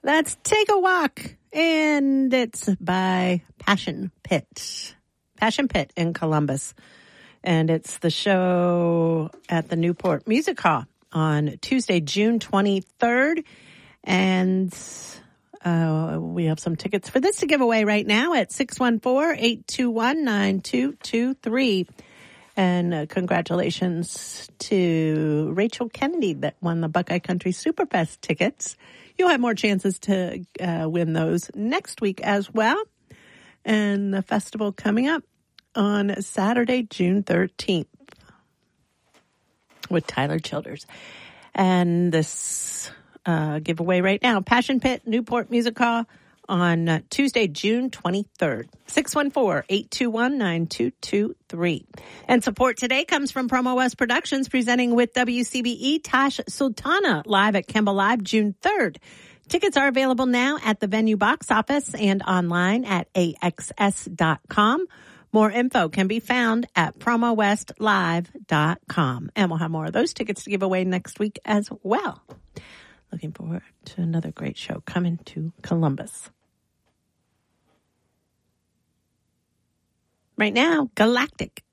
That's Take a Walk, and it's by Passion Pit. Passion Pit in Columbus. And it's the show at the Newport Music Hall on Tuesday, June 23rd. And we have some tickets for this to give away right now at 614-821-9223. And congratulations to Rachel Kennedy that won the Buckeye Country Superfest tickets. You'll have more chances to win those next week as well. And the festival coming up on Saturday, June 13th with Tyler Childers. And this giveaway right now, Passion Pit, Newport Music Hall on Tuesday, June 23rd, 614-821-9223. And support today comes from Promo West Productions, presenting with WCBE Tash Sultana live at Kemba Live June 3rd. Tickets are available now at the venue box office and online at AXS.com. More info can be found at promowestlive.com. And we'll have more of those tickets to give away next week as well. Looking forward to another great show coming to Columbus. Right now, Galactic.